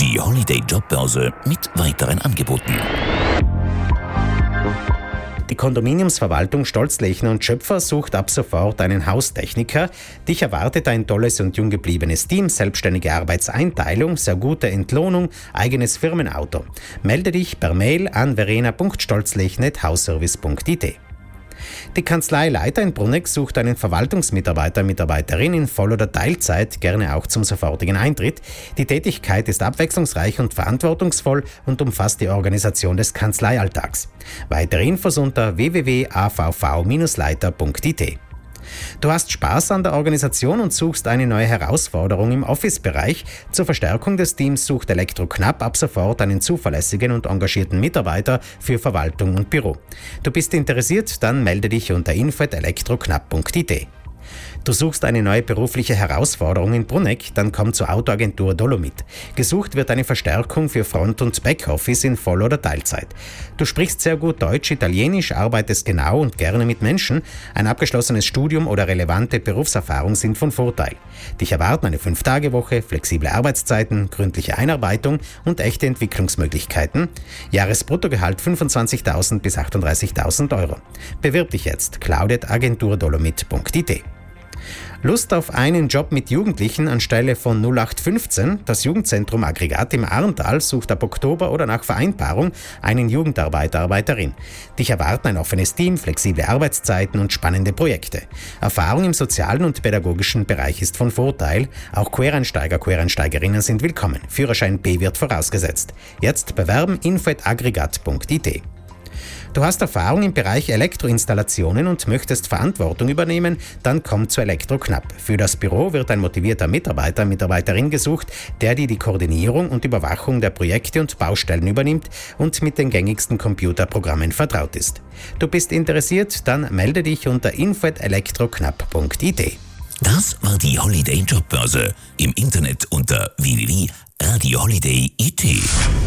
Die Holiday Jobbörse mit weiteren Angeboten. Die Kondominiumsverwaltung Stolzlechner und Schöpfer sucht ab sofort einen Haustechniker. Dich erwartet ein tolles und jung gebliebenes Team, selbstständige Arbeitseinteilung, sehr gute Entlohnung, eigenes Firmenauto. Melde dich per Mail an verena.stolzlechner@hausservice.it. Die Kanzlei Leiter in Brunegg sucht einen Verwaltungsmitarbeiter/Mitarbeiterin in Voll- oder Teilzeit, gerne auch zum sofortigen Eintritt. Die Tätigkeit ist abwechslungsreich und verantwortungsvoll und umfasst die Organisation des Kanzleialltags. Weitere Infos unter www.avv-leiter.it. Du hast Spaß an der Organisation und suchst eine neue Herausforderung im Office-Bereich. Zur Verstärkung des Teams sucht Elektro-Knapp ab sofort einen zuverlässigen und engagierten Mitarbeiter für Verwaltung und Büro. Du bist interessiert? Dann melde dich unter info@elektroknapp.it. Du suchst eine neue berufliche Herausforderung in Brunegg, dann komm zur Autoagentur Dolomit. Gesucht wird eine Verstärkung für Front- und Backoffice in Voll- oder Teilzeit. Du sprichst sehr gut Deutsch, Italienisch, arbeitest genau und gerne mit Menschen. Ein abgeschlossenes Studium oder relevante Berufserfahrung sind von Vorteil. Dich erwarten eine 5-Tage-Woche, flexible Arbeitszeiten, gründliche Einarbeitung und echte Entwicklungsmöglichkeiten. Jahresbruttogehalt 25.000 bis 38.000 Euro. Bewirb dich jetzt. claudet@agenturdolomit.it. Lust auf einen Job mit Jugendlichen anstelle von 0815? Das Jugendzentrum Aggregat im Arntal sucht ab Oktober oder nach Vereinbarung einen Jugendarbeiter/Arbeiterin. Dich erwarten ein offenes Team, flexible Arbeitszeiten und spannende Projekte. Erfahrung im sozialen und pädagogischen Bereich ist von Vorteil. Auch Quereinsteigerinnen sind willkommen. Führerschein B wird vorausgesetzt. Jetzt bewerben info@aggregat.it. Du hast Erfahrung im Bereich Elektroinstallationen und möchtest Verantwortung übernehmen? Dann komm zu Elektro-Knapp. Für das Büro wird ein motivierter Mitarbeiter/Mitarbeiterin gesucht, der die Koordinierung und Überwachung der Projekte und Baustellen übernimmt und mit den gängigsten Computerprogrammen vertraut ist. Du bist interessiert? Dann melde dich unter info@elektroknapp.it. Das war die Holiday Jobbörse. Im Internet unter www.radioholiday.it.